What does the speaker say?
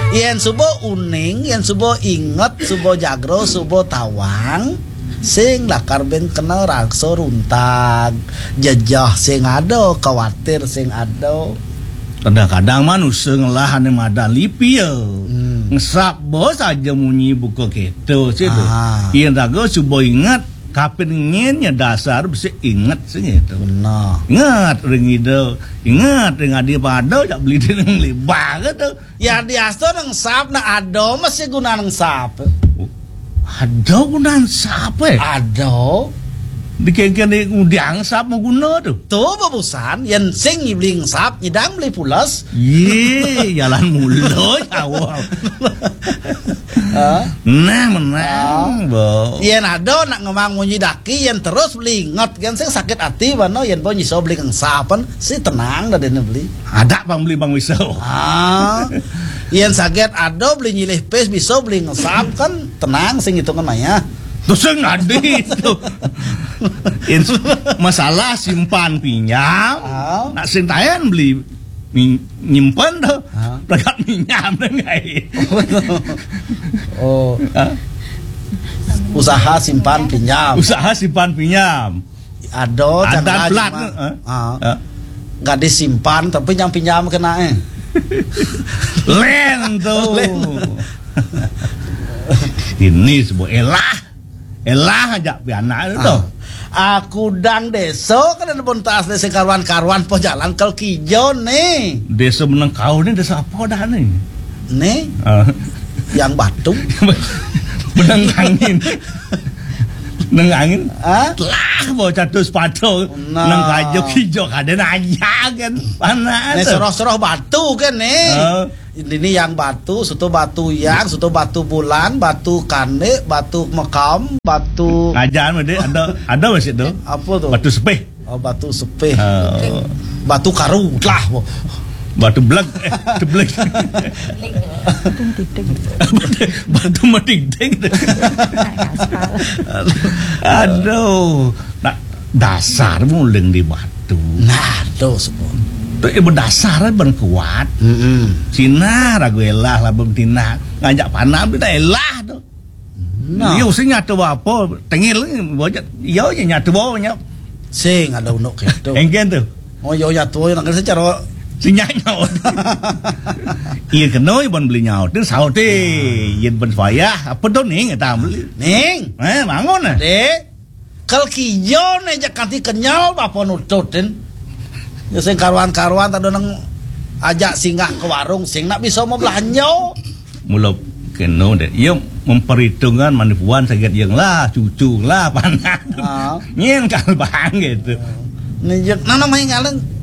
Yen subo uning, yen subo inget, subo jagro, subo tawang, sing lakar ben kena rakso runtag, jejah sing ado, khawatir sing ado. Kadang-kadang manusia ngelahan yang madan lipi ya. Ngesap bos aja munyi buka gitu sih tu. Iya tago subo ingat kapan inginnya dasar bisa ingat sih gitu. Benar. Ingat ring itu, ingat ring adi pada jak beli di nang libah gitu. Ya diasto nang sap na ado masih guna nang sap. Ada gunaan siapa ya? Ado. Dikengken ngundang sap mau guna tuh. Tuh babusan yang sing beli sap nyedang beli pulas. Ye, jalan mulu awal. Nah menang, bo. Yen ado nak ngomong munyi daki yang terus beli ngot kan sing sakit hati bano yen bo nyiso beli kang sapan si tenang dah dene beli. Ada bang beli bang wisau. Yen sakit ado beli nyilih pes bisa beli ngesap kan tenang sing itu kan maya. Terus ngadi itu. Masalah simpan pinjam. Nak sintayan beli nyimpen tuh. Dekat minjam dengai. Usaha simpan pinjam. Usaha simpan pinjam. Ado ada plat. Enggak disimpan tapi yang pinjam kena Len tuh. Ini sebuah elah aja piana itu. Aku dang deso kan ada bontas desa karuan-karuan po jalan kel kijo nih. Desa meneng kau nih desa apa dah nih? Nih. Yang batu. Meneng angin. Neng angin. Lah bocah dus pato. Neng kajo kijo kaden aja kan. Panas. Nih soroh-soroh batu kan nih. Ini yang batu, suatu batu yang, suatu batu bulan, batu kane, batu mekam, batu. Ajaan ada masih itu. Apa tuh? Batu sepeh. Oh, batu sepeh. Batu karu lah. Batu bleg, bleg. Batu meding-ding. Aduh, nah, dasar muleng di batu. Nah, tuh semua. Itu berdasar ben kuat. Cina ragu elah lah bentina ngajak panah beda elah tuh. Iya sing nyatu apa tengil bojot iya nyatu bawanya. Sing ada unuk gitu. Engken tuh. Oh yo nyatu nang secara sing nyaut. Iya kenoi bon beli nyaut itu saute yen ben payah apa tuh ning eta beli. Ning, bangun ah. Dek. Kal kijo ne jak kanti kenyal apa nututin. Ya sing karuan-karuan tadi nang ajak singgah ke warung sing nak bisa mau belanja. Mula kena deh. Ia memperhitungkan manipuan sakit yang lah cucu lah panas. Nyen kal bang gitu. Nih, nana main ngaleng